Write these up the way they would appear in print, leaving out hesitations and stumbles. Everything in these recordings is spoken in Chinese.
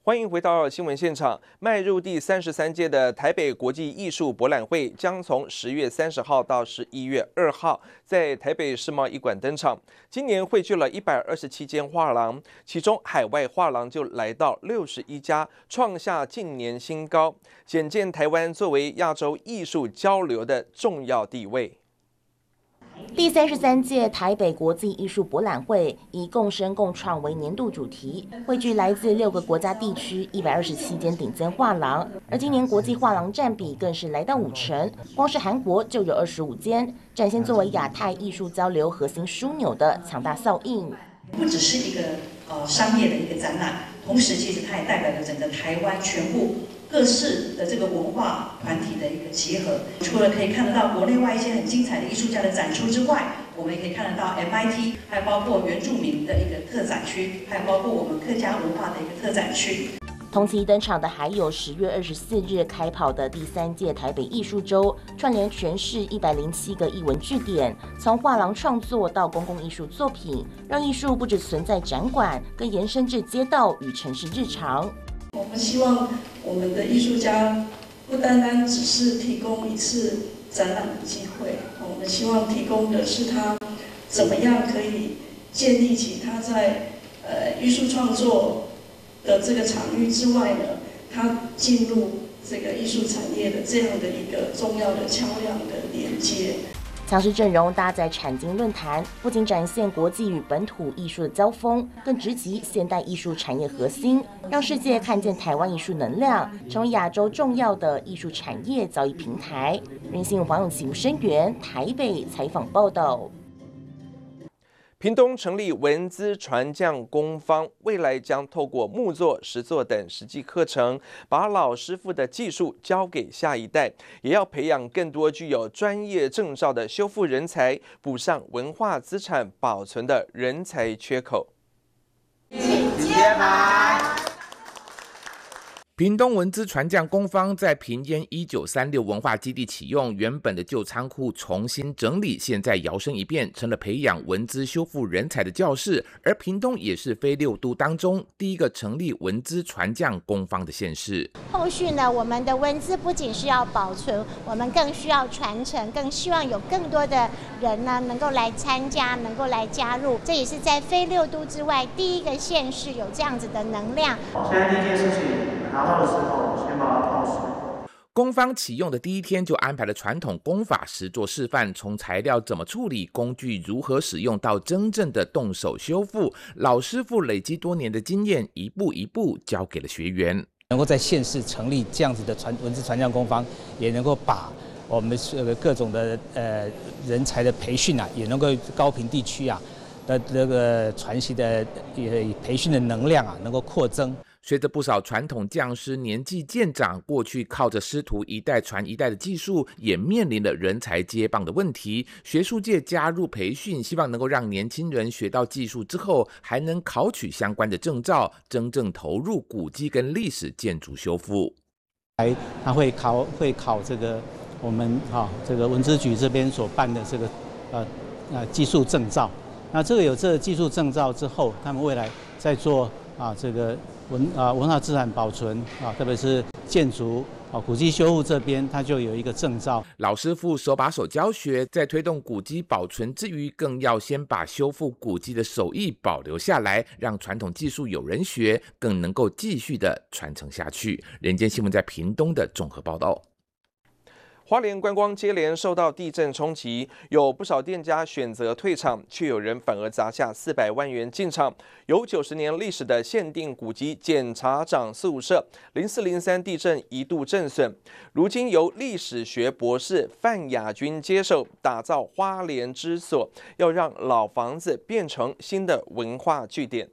欢迎回到新闻现场。迈入第33届的台北国际艺术博览会将从10月30号到11月2号在台北世贸一馆登场。今年汇聚了127间画廊，其中海外画廊就来到61家，创下近年新高，显见台湾作为亚洲艺术交流的重要地位。 第33届台北国际艺术博览会以共生共创为年度主题，汇聚来自6个国家地区127间顶尖画廊，而今年国际画廊占比更是来到50%，光是韩国就有25间，展现作为亚太艺术交流核心枢纽的强大效应。 不只是一个商业的一个展览，同时其实它也代表了整个台湾全部各式的这个文化团体的一个结合。除了可以看得到国内外一些很精彩的艺术家的展出之外，我们也可以看得到 MIT， 还有包括原住民的一个特展区，还有包括我们客家文化的一个特展区。 同期登场的还有10月24日开跑的第3届台北艺术周，串联全市107个艺文据点，从画廊创作到公共艺术作品，让艺术不只存在展馆，更延伸至街道与城市日常。 我们希望我们的艺术家不单单只是提供一次展览的机会，我们希望提供的是他怎么样可以建立起他在艺术创作的这个场域之外呢，他进入这个艺术产业的这样的一个重要的桥梁的连接。 强势阵容搭载产经论坛，不仅展现国际与本土艺术的交锋，更直击现代艺术产业核心，让世界看见台湾艺术能量，成为亚洲重要的艺术产业交易平台。人新闻黄永琪、吴声源台北采访报道。 屏东成立文资传匠工坊，未来将透过木作、石作等实际课程，把老师傅的技术交给下一代，也要培养更多具有专业证照的修复人才，补上文化资产保存的人才缺口。 请接牌。屏东文资传匠工坊在屏烟1936文化基地启用，原本的旧仓库重新整理，现在摇身一变成了培养文资修复人才的教室。而屏东也是非6都当中第一个成立文资传匠工坊的县市。 后续呢，我们的文资不仅是要保存，我们更需要传承，更希望有更多的人呢能够来参加，能够来加入。这也是在非6都之外第一个县市有这样子的能量。 现在第一件事情拿到的时候，先把它泡水。 工坊启用的第一天就安排了传统工法实作示范，从材料怎么处理、工具如何使用到真正的动手修复，老师傅累积多年的经验，一步一步教给了学员。 能够在县市成立这样子的文资传匠工坊，也能够把我们各种的人才的培训啊，也能够高屏地区啊的这个传习的培训的能量啊，能够扩增。 随着不少传统匠师年纪渐长，过去靠着师徒一代传一代的技术，也面临了人才接棒的问题。学术界加入培训，希望能够让年轻人学到技术之后，还能考取相关的证照，真正投入古迹跟历史建筑修复。 他会考这个我们这个文资局这边所办的这个技术证照。那这个有这个技术证照之后，他们未来在做这个文化资产保存特别是建筑古迹修复这边，它就有一个证照。 老师傅手把手教学，在推动古迹保存之余，更要先把修复古迹的手艺保留下来，让传统技术有人学，更能够继续的传承下去。人间新闻在屏东的综合报道。 花莲观光接连受到地震冲击，有不少店家选择退场，却有人反而砸下400万元进场。有90年历史的限定古迹检察长宿舍，0403地震一度震损，如今由历史学博士范雅君接手，打造花莲之所，要让老房子变成新的文化据点。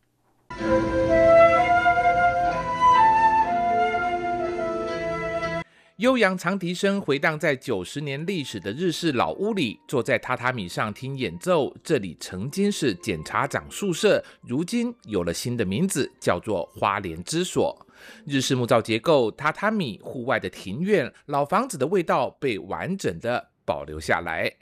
悠扬长笛声回荡在90年历史的日式老屋里，坐在榻榻米上听演奏。这里曾经是检察长宿舍，如今有了新的名字，叫做花莲之所。日式木造结构、榻榻米、户外的庭院，老房子的味道被完整的保留下来。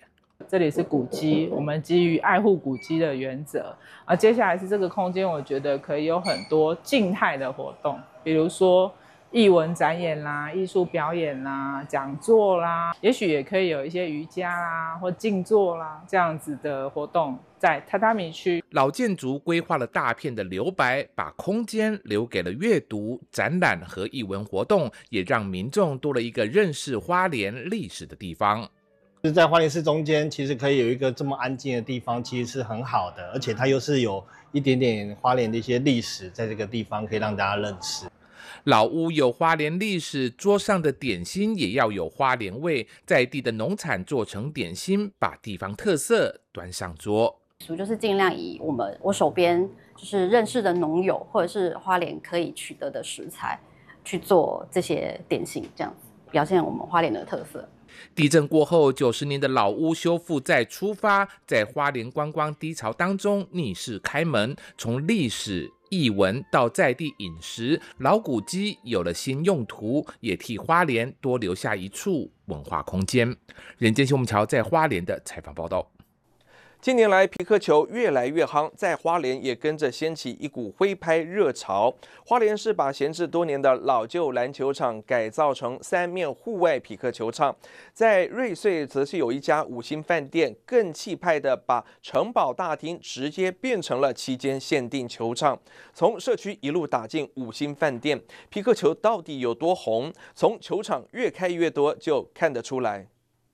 这里是古迹，我们基于爱护古迹的原则。接下来是这个空间，我觉得可以有很多静态的活动，比如说艺文展演啦、艺术表演啦、讲座啦，也许也可以有一些瑜伽啦或静坐啦这样子的活动在榻榻米区。 老建筑规划了大片的留白，把空间留给了阅读、展览和艺文活动，也让民众多了一个认识花莲历史的地方。 在花莲市中间，其实可以有一个这么安静的地方，其实是很好的，而且它又是有一点点花莲的一些历史，在这个地方可以让大家认识。 老屋有花莲历史，桌上的点心也要有花莲味，在地的农产做成点心，把地方特色端上桌。 就是尽量以我手边就是认识的农友或者是花莲可以取得的食材去做这些点心，这样子表现我们花莲的特色。 地震过后，90年的老屋修复再出发，在花莲观光低潮当中逆势开门，从历史艺文到在地饮食，老古迹有了新用途，也替花莲多留下一处文化空间。人间新闻桥在花莲的采访报道。 近年来，皮克球越来越夯，在花莲也跟着掀起一股挥拍热潮。花莲市把闲置多年的老旧篮球场改造成3面户外皮克球场，在瑞穗则是有一家5星饭店，更气派的把城堡大厅直接变成了期间限定球场，从社区一路打进5星饭店。皮克球到底有多红？从球场越开越多就看得出来。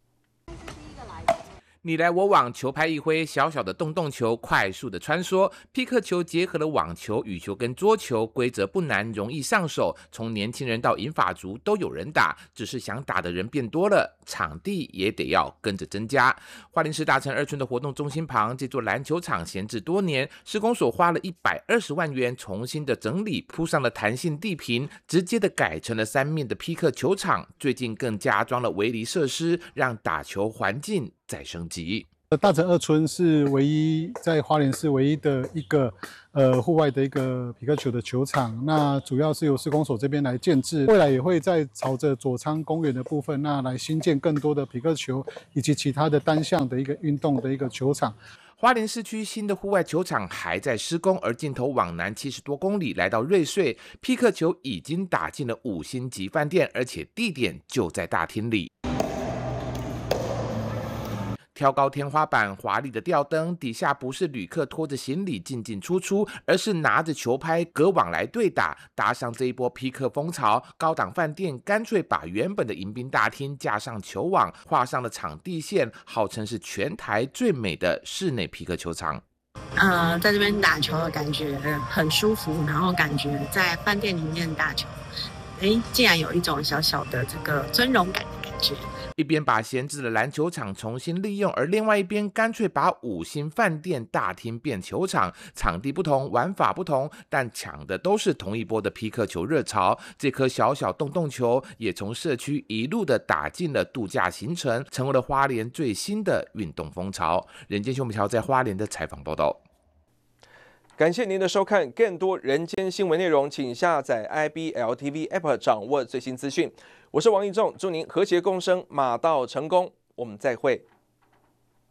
你来我往，球拍一挥，小小的洞洞球快速的穿梭。皮克球结合了网球、羽球跟桌球，规则不难，容易上手。从年轻人到银发族都有人打，只是想打的人变多了，场地也得要跟着增加。花莲市大城2村的活动中心旁，这座篮球场闲置多年，施工所花了120万元重新的整理，铺上了弹性地坪，直接的改成了3面的皮克球场。最近更加装了围篱设施，让打球环境再升级。 大城2村是唯一在花莲市唯一的一个户外的一个皮克球的球场，那主要是由施工所这边来建制，未来也会在朝着左昌公园的部分，那来新建更多的皮克球以及其他的单项的一个运动的一个球场。 花莲市区新的户外球场还在施工，而镜头往南70多公里来到瑞穗，皮克球已经打进了5星级饭店，而且地点就在大厅里。挑高天花板，华丽的吊灯，底下不是旅客拖着行李进进出出，而是拿着球拍隔网来对打。搭上这一波皮克风潮，高档饭店干脆把原本的迎宾大厅架上球网，画上了场地线，号称是全台最美的室内皮克球场。 在这边打球的感觉很舒服，然后感觉在饭店里面打球，竟然有一种小小的这个尊荣感的感觉。 一边把闲置的篮球场重新利用，而另外一边干脆把5星饭店大厅变球场，场地不同，玩法不同，但抢的都是同一波的皮克球热潮。这颗小小洞洞球也从社区一路的打进了度假行程，成为了花莲最新的运动风潮。人间新闻桥在花莲的采访报道。 感谢您的收看，更多人间新闻内容，请下载 IBLTV App 掌握最新资讯。我是王义仲，祝您和谐共生，马到成功，我们再会。